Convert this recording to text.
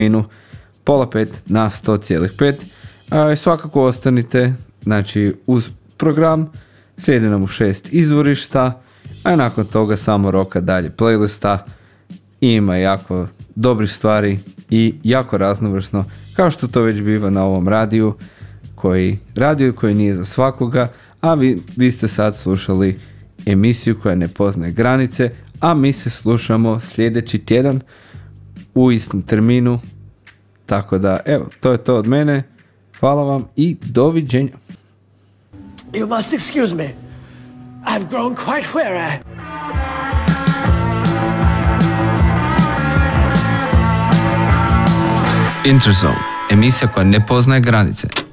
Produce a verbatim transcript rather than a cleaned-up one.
minu pola pet na sto cijelih pet. A, svakako ostanite znači, uz program, slijedi nam u šest izvorišta, a nakon toga samo roka dalje playlista. Ima jako dobrih stvari i jako raznovrsno, kao što to već biva na ovom radiju, koji radio koji nije za svakoga, a vi, vi ste sad slušali emisiju koja ne poznaje granice, a mi se slušamo sljedeći tjedan u istom terminu. Tako da, evo, to je to od mene. Hvala vam i doviđenja. You must excuse me. I've grown quite weary. Interzone, emisija koja ne poznaje granice.